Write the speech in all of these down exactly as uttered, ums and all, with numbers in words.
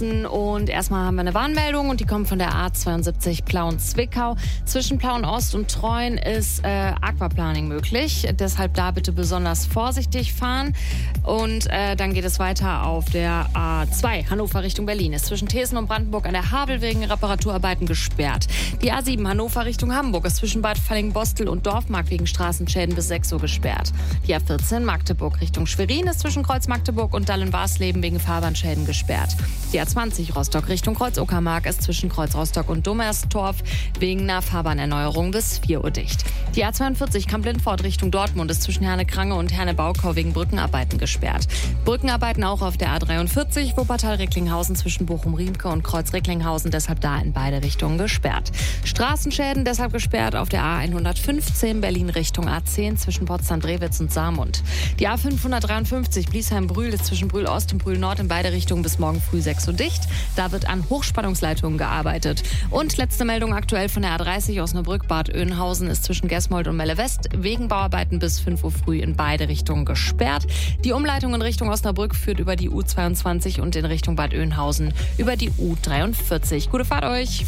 Hessen und erstmal haben wir eine Warnmeldung und die kommt von der A zweiundsiebzig Plauen-Zwickau. Zwischen Plauen-Ost und Treuen ist äh, Aquaplaning möglich, deshalb da bitte besonders vorsichtig fahren. Und äh, dann geht es weiter auf der A zwei Hannover Richtung Berlin. Ist zwischen Thesen und Brandenburg an der Havel wegen Reparaturarbeiten gesperrt. Die A sieben Hannover Richtung Hamburg ist zwischen Bad Falling-Bostel und Dorfmark wegen Straßenschäden bis sechs Uhr gesperrt. Die A vierzehn Magdeburg Richtung Schwerin ist zwischen Kreuz Magdeburg und Dallen-Warsleben wegen Fahrbahnschäden gesperrt. Die A zwanzig Rostock Richtung Kreuz Uckermark ist zwischen Kreuz Rostock und Dommerstorf wegen einer Fahrbahnerneuerung bis vier Uhr dicht. Die A zweiundvierzig Kamp-Lindfort Richtung Dortmund ist zwischen Herne-Krange und Herne-Baukau wegen Brückenarbeiten gesperrt. Brückenarbeiten auch auf der A dreiundvierzig Wuppertal-Recklinghausen zwischen Bochum-Riemke und Kreuz-Recklinghausen, deshalb da in beide Richtungen gesperrt. Straßenschäden deshalb gesperrt auf der A hundertfünfzehn Berlin Richtung A zehn zwischen Potsdam-Drewitz und Saarmund. Die A fünfhundertdreiundfünfzig Bliesheim-Brühl ist zwischen Brühl-Ost und Brühl-Nord in beide Richtungen bis morgen früh sechs Uhr dicht. Da wird an Hochspannungsleitungen gearbeitet. Und letzte Meldung aktuell von der A dreißig Osnabrück-Bad Oeynhausen ist zwischen Gesmold und Melle-West wegen Bauarbeiten bis fünf Uhr früh in beide Richtungen gesperrt. Die Umleitung in Richtung Osnabrück führt über die U zweiundzwanzig und in Richtung Bad Oeynhausen über die U dreiundvierzig. Gute Fahrt euch!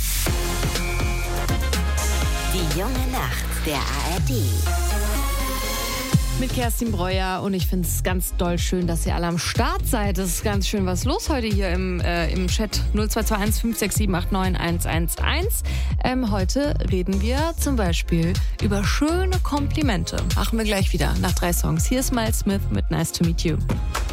Die junge Nacht der A R D. Mit Kerstin Breuer und ich finde es ganz doll schön, dass ihr alle am Start seid. Es ist ganz schön was los heute hier im, äh, im Chat null zwei zwei eins fünf sechs sieben acht neun eins eins eins. Ähm, heute reden wir zum Beispiel über schöne Komplimente. Machen wir gleich wieder nach drei Songs. Hier ist Miles Smith mit Nice to Meet You.